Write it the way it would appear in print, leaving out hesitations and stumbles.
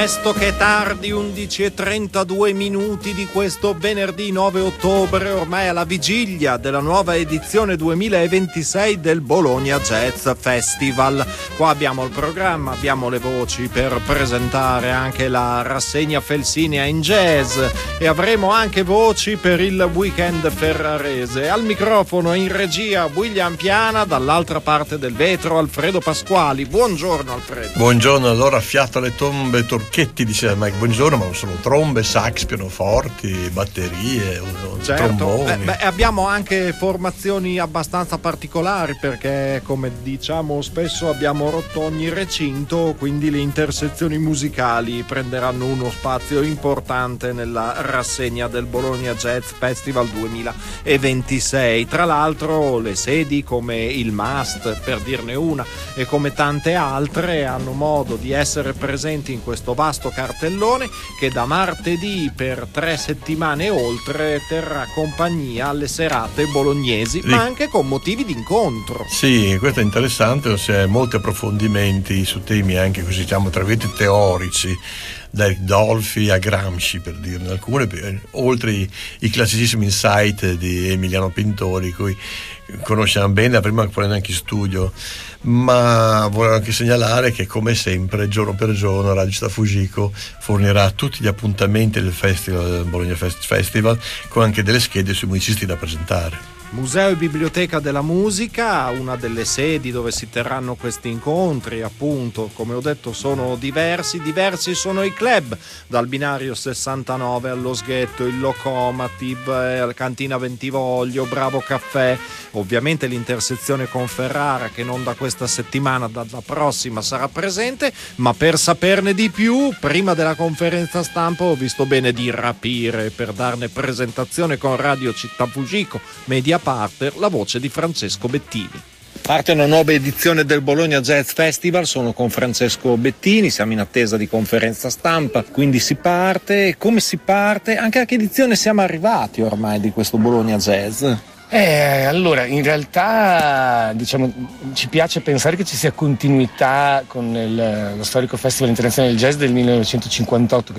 Presto che tardi, 11:32 di questo venerdì 9 ottobre, ormai alla vigilia della nuova edizione 2026 del Bologna Jazz Festival. Qua abbiamo il programma, abbiamo le voci per presentare anche la rassegna Felsinea in jazz e avremo anche voci per il weekend ferrarese. Al microfono in regia William Piana, dall'altra parte del vetro Alfredo Pasquali. Buongiorno Alfredo. Buongiorno, allora fiato alle tombe Torchetti, diceva Mike. Buongiorno, ma non sono trombe, sax, pianoforti, batterie, certo. tromboni. Abbiamo anche formazioni abbastanza particolari perché, come diciamo spesso, abbiamo rotto ogni recinto, quindi le intersezioni musicali prenderanno uno spazio importante nella rassegna del Bologna Jazz Festival 2026. Tra l'altro le sedi come il MAST, per dirne una, e come tante altre hanno modo di essere presenti in questo vasto cartellone che da martedì per 3 settimane e oltre terrà compagnia alle serate bolognesi, ma anche con motivi di incontro. Sì, questo è interessante, ossia molti approfondimenti su temi anche così, diciamo, tra virgolette teorici, da Dolfi a Gramsci, per dirne alcune, oltre i classicissimi insight di Emiliano Pintori, cui conosciamo bene, prima che neanche in studio. Ma volevo anche segnalare che, come sempre, giorno per giorno Radio Città Fujiko fornirà tutti gli appuntamenti del Festival, del Bologna Festival, con anche delle schede sui musicisti da presentare. Museo e Biblioteca della Musica, una delle sedi dove si terranno questi incontri, appunto, come ho detto, sono diversi sono i club, dal Binario 69 allo Sghetto, il Locomotive, la Cantina Ventivoglio, Bravo Caffè, ovviamente l'intersezione con Ferrara, che non da questa settimana, dalla prossima sarà presente. Ma per saperne di più, prima della conferenza stampa ho visto bene di rapire, per darne presentazione con Radio Città Fujiko Media Partner, la voce di Francesco Bettini. Parte una nuova edizione del Bologna Jazz Festival, sono con Francesco Bettini, siamo in attesa di conferenza stampa, quindi si parte. Come si parte? Anche a che edizione siamo arrivati ormai di questo Bologna Jazz? Allora, in realtà, diciamo, ci piace pensare che ci sia continuità con lo storico Festival Internazionale del Jazz del 1958, che